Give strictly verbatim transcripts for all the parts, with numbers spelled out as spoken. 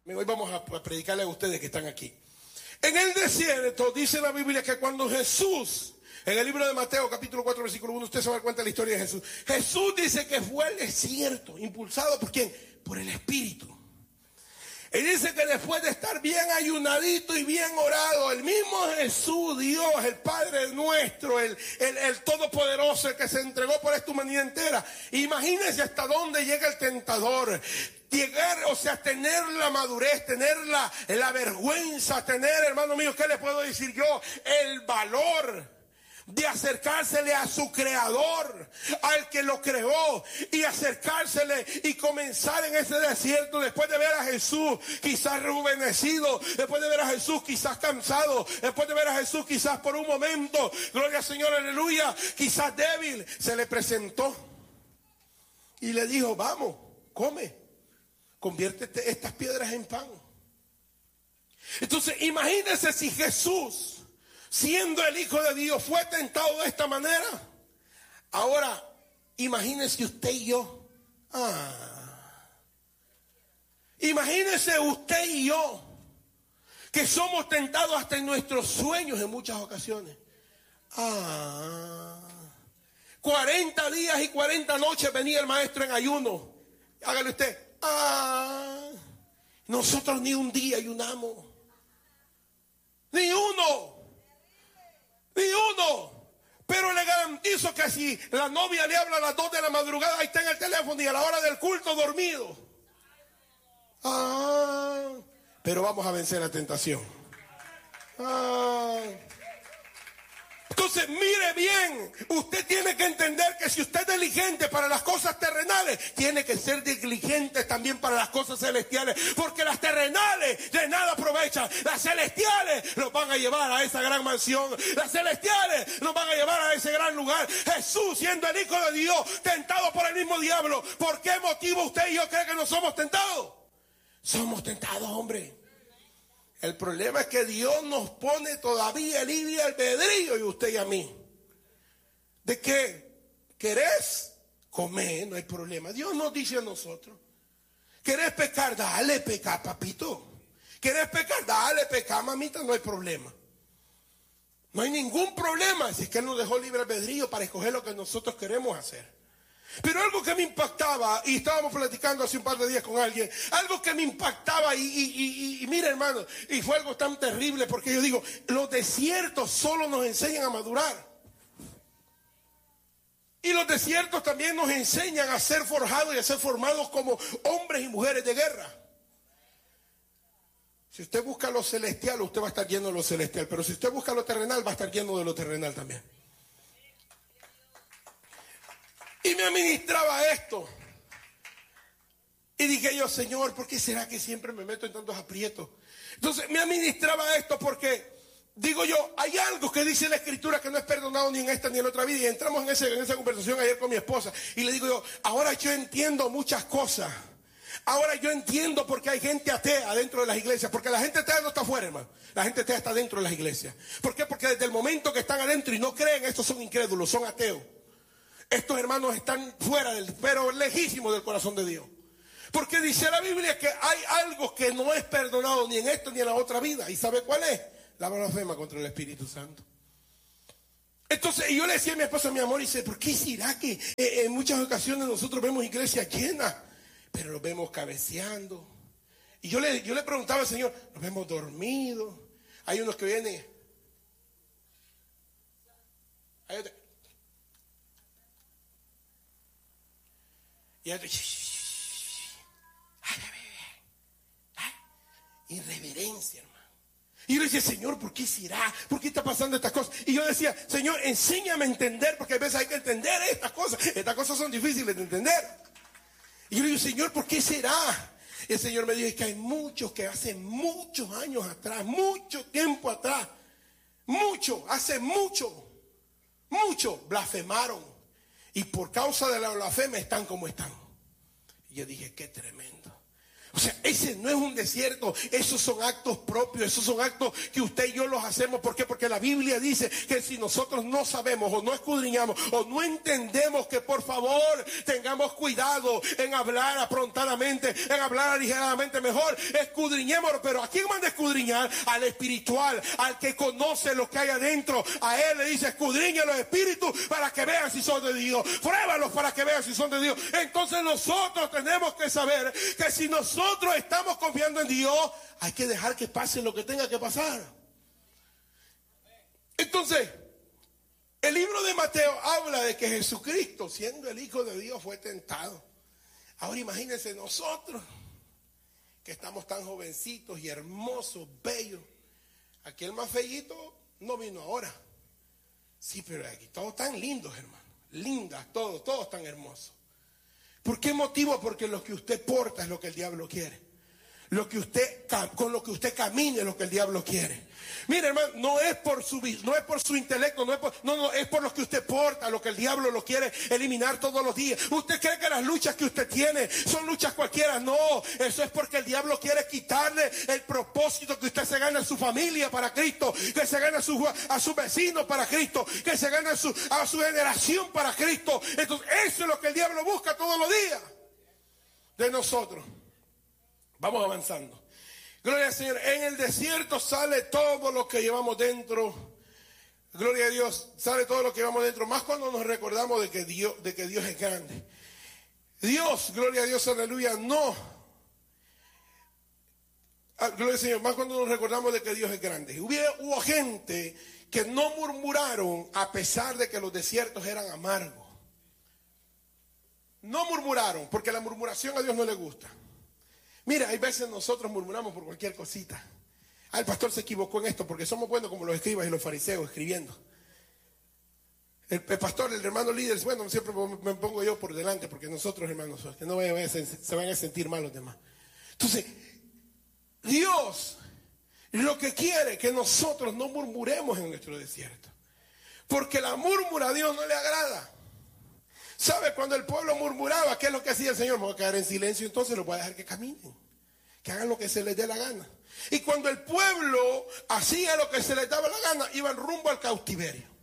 Hoy vamos a predicarle a ustedes que están aquí. En el desierto dice la Biblia que cuando Jesús, en el libro de Mateo capítulo cuatro versículo uno, usted se va a dar cuenta de la historia de Jesús. Jesús dice que fue al desierto, impulsado ¿por quién? Por el Espíritu. Y dice que después de estar bien ayunadito y bien orado, el mismo Jesús, Dios, el Padre nuestro, el, el, el Todopoderoso, el que se entregó por esta humanidad entera. Imagínense hasta dónde llega el tentador. Llegar, o sea, tener la madurez, tener la, la vergüenza, tener, hermano mío, ¿qué le puedo decir yo? El valor de acercársele a su creador, al que lo creó, y acercársele y comenzar en ese desierto después de ver a Jesús quizás rejuvenecido, después de ver a Jesús quizás cansado, después de ver a Jesús quizás por un momento, gloria al Señor, aleluya, quizás débil, se le presentó y le dijo, vamos, come, conviértete estas piedras en pan. Entonces imagínense si Jesús, siendo el Hijo de Dios, fue tentado de esta manera. Ahora, imagínese usted y yo. Ah. Imagínese usted y yo, que somos tentados hasta en nuestros sueños en muchas ocasiones. Ah. cuarenta días y cuarenta noches venía el maestro en ayuno. Hágale usted. Ah. Nosotros ni un día ayunamos. Ni uno. Ni uno. Pero le garantizo que si la novia le habla a las dos de la madrugada, ahí está en el teléfono y a la hora del culto dormido. Ah, pero vamos a vencer la tentación. Ah. Entonces, mire bien, usted tiene que entender que si usted es diligente para las cosas terrenales, tiene que ser diligente también para las cosas celestiales, porque las terrenales de nada aprovechan, las celestiales nos van a llevar a esa gran mansión, las celestiales nos van a llevar a ese gran lugar. Jesús, siendo el Hijo de Dios, tentado por el mismo diablo, ¿por qué motivo usted y yo creen que no somos tentados? Somos tentados, hombre. El problema es que Dios nos pone todavía el libre albedrío, y usted y a mí. ¿De qué? ¿Querés comer? No hay problema. Dios nos dice a nosotros. ¿Querés pecar? Dale, pecar, papito. ¿Querés pecar? Dale, pecar, mamita, no hay problema. No hay ningún problema. Si es que Él nos dejó libre albedrío para escoger lo que nosotros queremos hacer. Pero algo que me impactaba, y estábamos platicando hace un par de días con alguien, algo que me impactaba, y, y, y, y mira, hermano, y fue algo tan terrible, porque yo digo, los desiertos solo nos enseñan a madurar. Y los desiertos también nos enseñan a ser forjados y a ser formados como hombres y mujeres de guerra. Si usted busca lo celestial, usted va a estar lleno de lo celestial, pero si usted busca lo terrenal, va a estar lleno de lo terrenal también. Y me administraba esto. Y dije yo, Señor, ¿por qué será que siempre me meto en tantos aprietos? Entonces me administraba esto porque, digo yo, hay algo que dice la Escritura que no es perdonado ni en esta ni en otra vida. Y entramos en, ese, en esa conversación ayer con mi esposa. Y le digo yo, ahora yo entiendo muchas cosas. Ahora yo entiendo por qué hay gente atea dentro de las iglesias. Porque la gente atea no está afuera, hermano. La gente atea está dentro de las iglesias. ¿Por qué? Porque desde el momento que están adentro y no creen, estos son incrédulos, son ateos. Estos hermanos están fuera del, pero lejísimos del corazón de Dios. Porque dice la Biblia que hay algo que no es perdonado ni en esto ni en la otra vida. ¿Y sabe cuál es? La blasfema contra el Espíritu Santo. Entonces, y yo le decía a mi esposa, mi amor, y dice, ¿por qué será que eh, en muchas ocasiones nosotros vemos iglesias llenas, pero los vemos cabeceando? Y yo le, yo le preguntaba al Señor, los vemos dormidos. Hay unos que vienen. Hay otros. Y otros. Irreverencia, hermano. Y yo le decía, Señor, ¿por qué será? ¿Por qué está pasando estas cosas? Y yo decía, Señor, enséñame a entender, porque a veces hay que entender estas cosas. Estas cosas son difíciles de entender. Y yo le digo, Señor, ¿por qué será? Y el Señor me dijo, es que hay muchos que hace muchos años atrás, mucho tiempo atrás, mucho, hace mucho, mucho, blasfemaron. Y por causa de la blasfemia están como están. Y yo dije, qué tremendo. O sea, ese no es un desierto, esos son actos propios, esos son actos que usted y yo los hacemos. ¿Por qué? Porque la Biblia dice que si nosotros no sabemos o no escudriñamos o no entendemos, que por favor tengamos cuidado en hablar aprontadamente, en hablar aligeradamente, mejor escudriñemos. Pero ¿a quién manda escudriñar? Al espiritual, al que conoce lo que hay adentro. A él le dice: escudriña los espíritus para que vean si son de Dios, pruébalos para que vean si son de Dios. Entonces nosotros tenemos que saber que si nosotros Nosotros estamos confiando en Dios, hay que dejar que pase lo que tenga que pasar. Entonces, el libro de Mateo habla de que Jesucristo, siendo el Hijo de Dios, fue tentado. Ahora imagínense nosotros, que estamos tan jovencitos y hermosos, bellos. Aquel más feíto no vino ahora. Sí, pero aquí todos tan lindos, hermano. Lindas, todos, todos tan hermosos. ¿Por qué motivo? Porque lo que usted porta es lo que el diablo quiere. Lo que usted, con lo que usted camine es lo que el diablo quiere. Mire, hermano, no es por su, no es por su intelecto, no es por, no, no, es por lo que usted porta, lo que el diablo lo quiere eliminar todos los días. ¿Usted cree que las luchas que usted tiene son luchas cualquiera? No, eso es porque el diablo quiere quitarle el propósito que usted se gane a su familia para Cristo, que se gane a su, a su vecino para Cristo, que se gane a su, a su generación para Cristo. Entonces, eso es lo que el diablo busca todos los días de nosotros. Vamos avanzando. Gloria al Señor. En el desierto sale todo lo que llevamos dentro. Gloria a Dios. Sale todo lo que llevamos dentro. Más cuando nos recordamos de que Dios, de que Dios es grande. Dios, gloria a Dios, aleluya, no. Gloria al Señor. Más cuando nos recordamos de que Dios es grande. Hubo, hubo gente que no murmuraron a pesar de que los desiertos eran amargos. No murmuraron, porque la murmuración a Dios no le gusta. Mira, hay veces nosotros murmuramos por cualquier cosita. Ah, el pastor se equivocó en esto porque somos buenos como los escribas y los fariseos escribiendo. El, el pastor, el hermano líder, bueno, siempre me pongo yo por delante porque nosotros, hermanos, que no vayan a, se van a sentir mal los demás. Entonces, Dios lo que quiere es que nosotros no murmuremos en nuestro desierto. Porque la murmura a Dios no le agrada. ¿Sabe? Cuando el pueblo murmuraba, ¿qué es lo que hacía el Señor? Me voy a quedar en silencio, entonces los voy a dejar que caminen, que hagan lo que se les dé la gana. Y cuando el pueblo hacía lo que se les daba la gana, iban rumbo al cautiverio.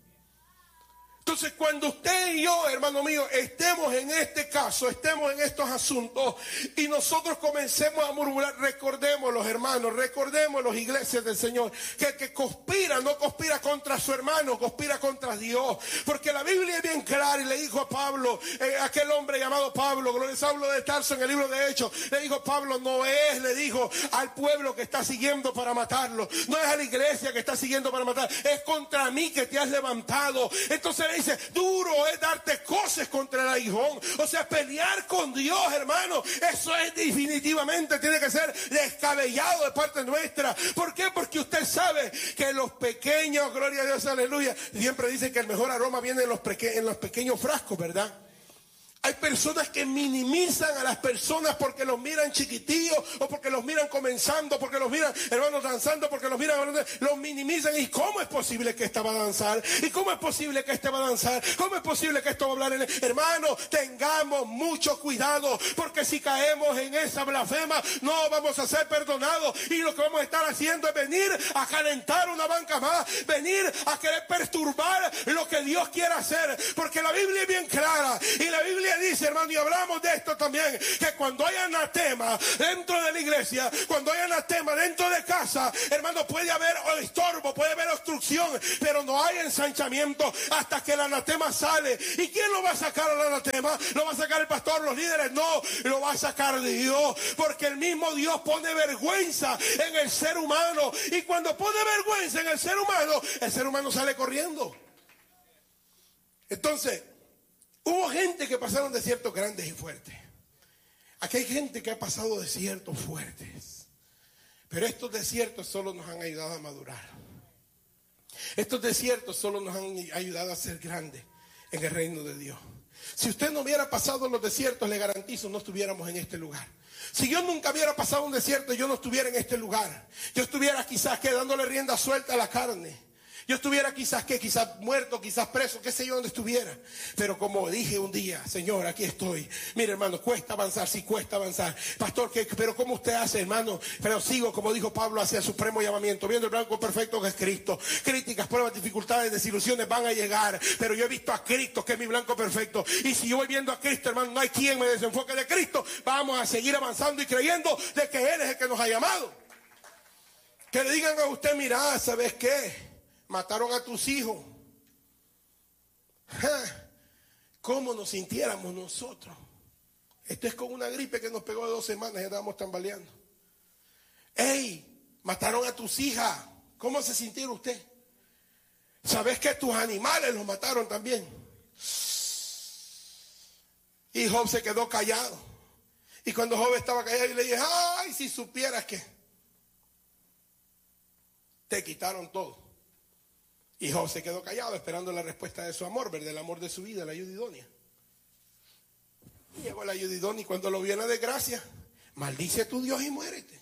Entonces, cuando usted y yo, hermano mío, estemos en este caso, estemos en estos asuntos y nosotros comencemos a murmurar, recordemos los hermanos, recordemos los iglesias del Señor, que el que conspira no conspira contra su hermano, conspira contra Dios. Porque la Biblia es bien clara y le dijo a Pablo, eh, aquel hombre llamado Pablo, Gloria a Saulo de Tarso en el libro de Hechos, le dijo Pablo, no es, le dijo al pueblo que está siguiendo para matarlo, no es a la iglesia que está siguiendo para matar, es contra mí que te has levantado. Entonces dice, duro es darte cosas contra el aguijón. O sea, pelear con Dios, hermano, eso es definitivamente, tiene que ser descabellado de parte nuestra. ¿Por qué? Porque usted sabe que los pequeños, gloria a Dios, aleluya, siempre dicen que el mejor aroma viene en los, peque- en los pequeños frascos, ¿verdad? Hay personas que minimizan a las personas porque los miran chiquitillos o porque los miran comenzando, porque los miran, hermanos, danzando, porque los miran, los minimizan. ¿Y cómo es posible que esta va a danzar? ¿Y cómo es posible que este va a danzar? ¿Cómo es posible que esto va a hablar en el... Hermano, tengamos mucho cuidado, porque si caemos en esa blasfema, no vamos a ser perdonados. Y lo que vamos a estar haciendo es venir a calentar una banca más, venir a querer perturbar lo que Dios quiere hacer. Porque la Biblia es bien clara, y la Biblia dice, hermano, y hablamos de esto también, que cuando hay anatema dentro de la iglesia, cuando hay anatema dentro de casa, hermano, puede haber estorbo, puede haber obstrucción, pero no hay ensanchamiento hasta que el anatema sale. ¿Y quién lo va a sacar al anatema? ¿Lo va a sacar el pastor, los líderes? No, lo va a sacar Dios, porque el mismo Dios pone vergüenza en el ser humano, y cuando pone vergüenza en el ser humano, el ser humano sale corriendo. Entonces, hubo gente que pasaron desiertos grandes y fuertes. Aquí hay gente que ha pasado desiertos fuertes. Pero estos desiertos solo nos han ayudado a madurar. Estos desiertos solo nos han ayudado a ser grandes en el reino de Dios. Si usted no hubiera pasado los desiertos, le garantizo, no estuviéramos en este lugar. Si yo nunca hubiera pasado un desierto, yo no estuviera en este lugar. Yo estuviera quizás que dándole rienda suelta a la carne. Yo estuviera quizás, ¿qué? Quizás muerto, quizás preso, qué sé yo dónde estuviera. Pero como dije un día, Señor, aquí estoy. Mire, hermano, cuesta avanzar, sí cuesta avanzar. Pastor, ¿qué? Pero ¿cómo usted hace, hermano? Pero sigo, como dijo Pablo, hacia el supremo llamamiento, viendo el blanco perfecto que es Cristo. Críticas, pruebas, dificultades, desilusiones van a llegar. Pero yo he visto a Cristo, que es mi blanco perfecto. Y si yo voy viendo a Cristo, hermano, no hay quien me desenfoque de Cristo. Vamos a seguir avanzando y creyendo de que Él es el que nos ha llamado. Que le digan a usted, mira, ¿sabes qué? Mataron a tus hijos. Ja, ¿cómo nos sintiéramos nosotros? Esto es como una gripe que nos pegó de dos semanas y estábamos tambaleando. ¡Ey! Mataron a tus hijas. ¿Cómo se sintiera usted? ¿Sabes que tus animales los mataron también? Y Job se quedó callado. Y cuando Job estaba callado, yo le dije, ¡ay, si supieras que te quitaron todo! Y Job se quedó callado esperando la respuesta de su amor, ¿verdad? El amor de su vida, la ayuda idónea. Y llegó la ayuda idónea y cuando lo vio en la desgracia, maldice a tu Dios y muérete.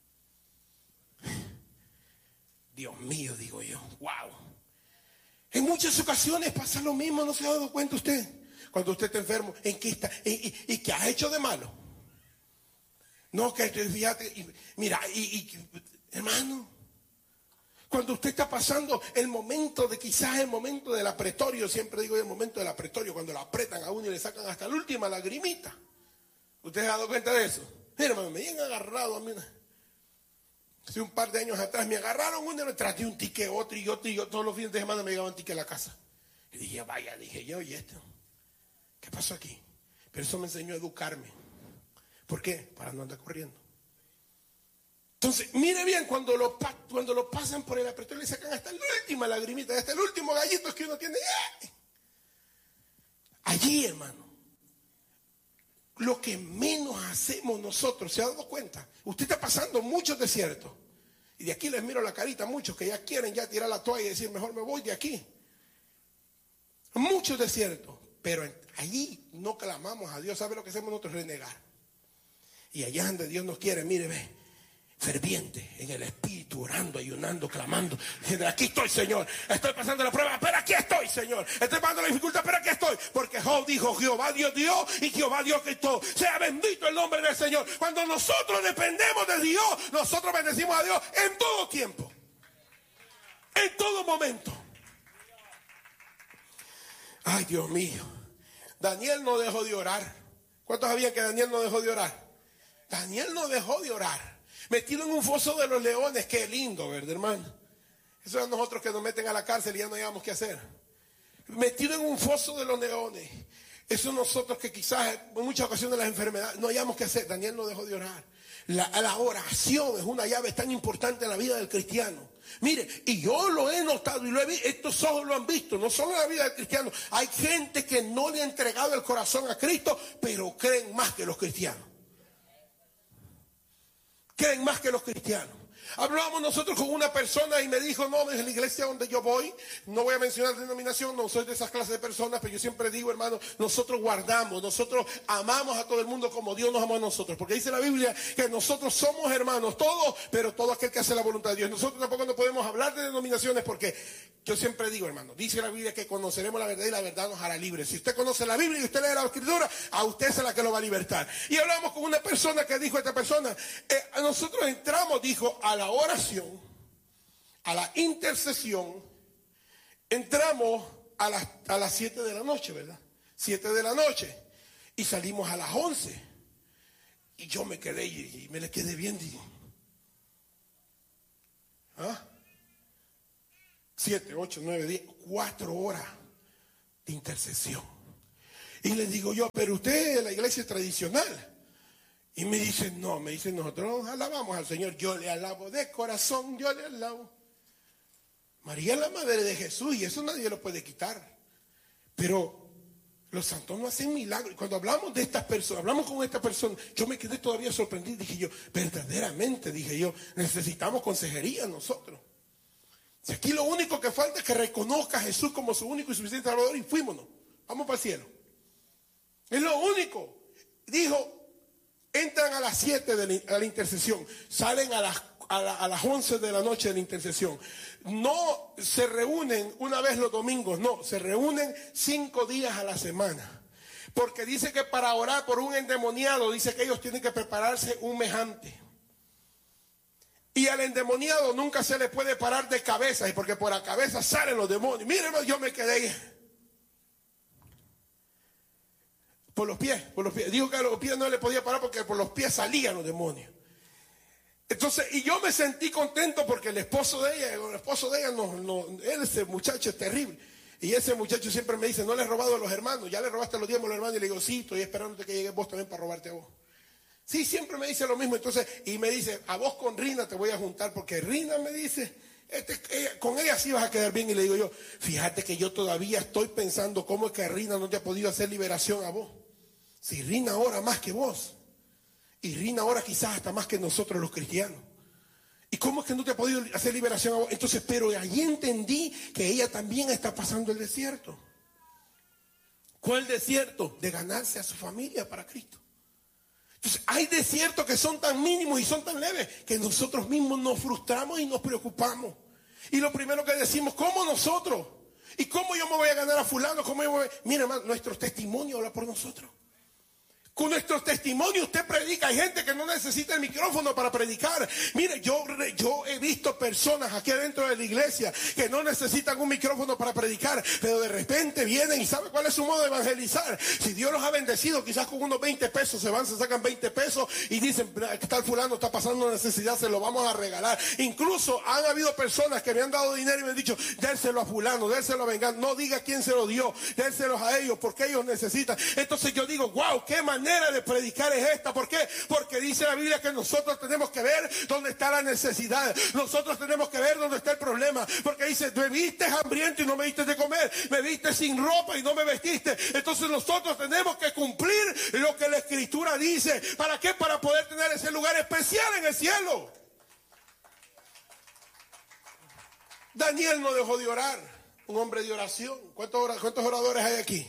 Dios mío, digo yo, wow. En muchas ocasiones pasa lo mismo, ¿no se ha dado cuenta usted? Cuando usted está enfermo, ¿en qué está? ¿Y, y, y qué has hecho de malo? No, que fíjate, y, mira, y, y hermano, cuando usted está pasando el momento de, quizás el momento del apretorio, siempre digo el momento del apretorio, cuando lo apretan a uno y le sacan hasta la última lagrimita. ¿Usted se ha dado cuenta de eso? Mira, hermano, me habían agarrado a mí. Hace un par de años atrás me agarraron uno y me traté un tique, otro y otro y yo todos los fines de semana me llegaban tique a la casa. Y dije, vaya, dije yo, ¿y esto? ¿Qué pasó aquí? Pero eso me enseñó a educarme. ¿Por qué? Para no andar corriendo. Entonces, mire bien, cuando lo, cuando lo pasan por el apretón le sacan hasta la última lagrimita, hasta el último gallito que uno tiene. Allí, hermano, lo que menos hacemos nosotros, ¿se ha dado cuenta? Usted está pasando muchos desiertos. Y de aquí les miro la carita a muchos que ya quieren ya tirar la toalla y decir, mejor me voy de aquí. Muchos desiertos. Pero allí no clamamos a Dios. ¿Sabe lo que hacemos nosotros? Renegar. Y allá donde Dios nos quiere, mire, ve, ferviente en el espíritu, orando, ayunando, clamando, diciendo, aquí estoy, Señor, estoy pasando la prueba, pero aquí estoy, Señor, estoy pasando la dificultad, pero aquí estoy, porque Job dijo, Jehová Dios dio y Jehová Dios quitó, sea bendito el nombre del Señor. Cuando nosotros dependemos de Dios, nosotros bendecimos a Dios en todo tiempo, en todo momento. Ay, Dios mío, Daniel no dejó de orar. ¿Cuántos sabían que Daniel no dejó de orar? Daniel no dejó de orar. Metido en un foso de los leones, qué lindo, ¿verdad, hermano? Eso es nosotros que nos meten a la cárcel y ya no hayamos qué hacer. Metido en un foso de los leones. Eso es nosotros que quizás en muchas ocasiones las enfermedades no hayamos qué hacer. Daniel no dejó de orar. La, la oración es una llave tan importante en la vida del cristiano. Mire, y yo lo he notado y lo he visto, estos ojos lo han visto, no solo en la vida del cristiano. Hay gente que no le ha entregado el corazón a Cristo, pero creen más que los cristianos. Creen más que los cristianos. Hablábamos nosotros con una persona y me dijo, no, desde la iglesia donde yo voy, no voy a mencionar denominación, no soy de esas clases de personas, pero yo siempre digo, hermano, nosotros guardamos, nosotros amamos a todo el mundo como Dios nos amó a nosotros, porque dice la Biblia que nosotros somos hermanos, todos, pero todo aquel que hace la voluntad de Dios. Nosotros tampoco no podemos hablar de denominaciones porque yo siempre digo, hermano, dice la Biblia que conoceremos la verdad y la verdad nos hará libres. Si usted conoce la Biblia y usted lee la Escritura, a usted es la que lo va a libertar. Y hablamos con una persona que dijo, esta persona, eh, nosotros entramos, dijo, a la oración, a la intercesión, entramos a las, a las siete de la noche, ¿verdad? siete de la noche. Y salimos a las once. Y yo me quedé y, y me le quedé viendo. Y, ¿ah? siete, ocho, nueve, diez, cuatro horas de intercesión. Y le digo yo, pero usted es la iglesia tradicional. Y me dice, no, me dice, nosotros alabamos al Señor. Yo le alabo de corazón, yo le alabo. María es la madre de Jesús y eso nadie lo puede quitar. Pero los santos no hacen milagros. Cuando hablamos de estas personas, hablamos con esta persona, yo me quedé todavía sorprendido. Dije yo, verdaderamente, dije yo, necesitamos consejería nosotros. Si aquí lo único que falta es que reconozca a Jesús como su único y suficiente Salvador y fuímonos. Vamos para el cielo. Es lo único. Dijo, entran a las siete de la, a la intercesión, salen a las, a, la, a las once de la noche de la intercesión. No se reúnen una vez los domingos, no, se reúnen cinco días a la semana. Porque dice que para orar por un endemoniado, dice que ellos tienen que prepararse un mes antes. Y al endemoniado nunca se le puede parar de cabeza, y porque por la cabeza salen los demonios. Miren, yo me quedé ahí. Por los pies, por los pies. Dijo que a los pies no le podía parar porque por los pies salían los demonios. Entonces, y yo me sentí contento porque el esposo de ella, el esposo de ella, no, no, él, ese muchacho es terrible. Y ese muchacho siempre me dice, no le he robado a los hermanos, ya le robaste los diezmos a los hermanos. Y le digo, sí, estoy esperándote que llegues vos también para robarte a vos. Sí, siempre me dice lo mismo. Entonces, y me dice, a vos con Rina te voy a juntar, porque Rina me dice, este, ella, con ella sí vas a quedar bien. Y le digo yo, fíjate que yo todavía estoy pensando cómo es que Rina no te ha podido hacer liberación a vos. Si Rina ora más que vos, y Rina ora quizás hasta más que nosotros los cristianos. ¿Y cómo es que no te ha podido hacer liberación a vos? Entonces, pero allí entendí que ella también está pasando el desierto. ¿Cuál desierto? De ganarse a su familia para Cristo. Entonces, hay desiertos que son tan mínimos y son tan leves que nosotros mismos nos frustramos y nos preocupamos. Y lo primero que decimos, ¿cómo nosotros? ¿Y cómo yo me voy a ganar a fulano? ¿Cómo yo me voy a... Mira, hermano, nuestro testimonio habla por nosotros. Con nuestros testimonios usted predica. Hay gente que no necesita el micrófono para predicar. Mire, yo, yo he visto personas aquí adentro de la iglesia que no necesitan un micrófono para predicar, pero de repente vienen y ¿sabe cuál es su modo de evangelizar? Si Dios los ha bendecido, quizás con unos veinte pesos se van, se sacan veinte pesos y dicen, tal fulano está pasando necesidad, se lo vamos a regalar. Incluso han habido personas que me han dado dinero y me han dicho, dérselo a fulano, dérselo a vengar, no diga quién se lo dio, dérselos a ellos porque ellos necesitan. Entonces yo digo, wow, qué manera manera de predicar es esta. ¿Por qué? Porque dice la Biblia que nosotros tenemos que ver dónde está la necesidad. Nosotros tenemos que ver dónde está el problema. Porque dice, me viste hambriento y no me diste de comer. Me viste sin ropa y no me vestiste. Entonces nosotros tenemos que cumplir lo que la Escritura dice. ¿Para qué? Para poder tener ese lugar especial en el cielo. Daniel no dejó de orar. Un hombre de oración. ¿Cuántos, cuántos oradores hay aquí?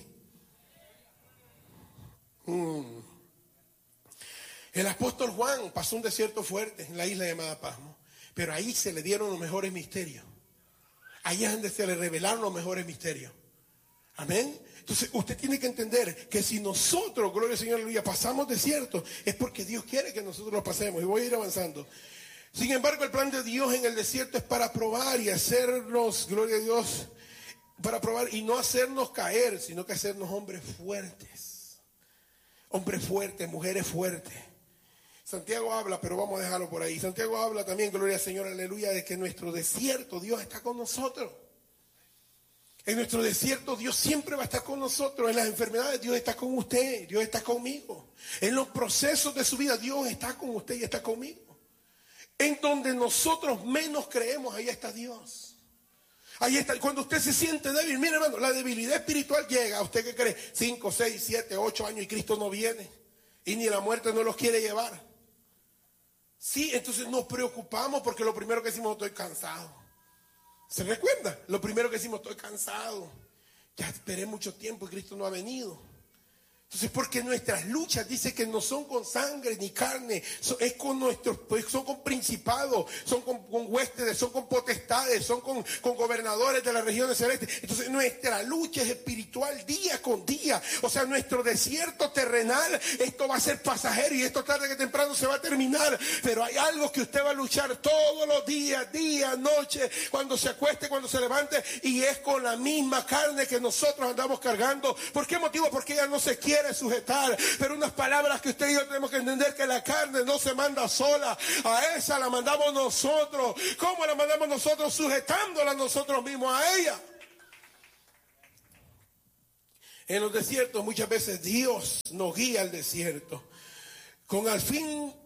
Hmm. El apóstol Juan pasó un desierto fuerte en la isla llamada Pasmo, pero ahí se le dieron los mejores misterios. Ahí es donde se le revelaron los mejores misterios. Amén. Entonces usted tiene que entender que si nosotros, gloria al Señor, aleluya, pasamos desierto, es porque Dios quiere que nosotros lo pasemos. Y voy a ir avanzando. Sin embargo, el plan de Dios en el desierto es para probar y hacernos, gloria a Dios, para probar y no hacernos caer, sino que hacernos hombres fuertes. Hombres fuertes, mujeres fuertes. Santiago habla, pero vamos a dejarlo por ahí. Santiago habla también, gloria al Señor, aleluya, de que en nuestro desierto Dios está con nosotros. En nuestro desierto Dios siempre va a estar con nosotros. En las enfermedades Dios está con usted, Dios está conmigo. En los procesos de su vida Dios está con usted y está conmigo. En donde nosotros menos creemos, ahí está Dios. Ahí está, cuando usted se siente débil, mire hermano, la debilidad espiritual llega. ¿Usted qué cree? Cinco, seis, siete, ocho años y Cristo no viene. Y ni la muerte no los quiere llevar. Sí, entonces nos preocupamos porque lo primero que decimos, estoy cansado. ¿Se recuerda? Lo primero que decimos, estoy cansado. Ya esperé mucho tiempo y Cristo no ha venido. Entonces, porque nuestras luchas, dice que no son con sangre ni carne, son, es con nuestros, pues, son con principados, son con, con huéspedes, son con potestades, son con, con gobernadores de las regiones celestes. Entonces, nuestra lucha es espiritual día con día. O sea, nuestro desierto terrenal, esto va a ser pasajero y esto tarde que temprano se va a terminar. Pero hay algo que usted va a luchar todos los días, día, noche, cuando se acueste, cuando se levante, y es con la misma carne que nosotros andamos cargando. ¿Por qué motivo? Porque ella no se quiere sujetar, pero unas palabras que usted y yo tenemos que entender, que la carne no se manda sola, a esa la mandamos nosotros. ¿Cómo la mandamos nosotros? Sujetándola nosotros mismos a ella. En los desiertos muchas veces Dios nos guía al desierto con al fin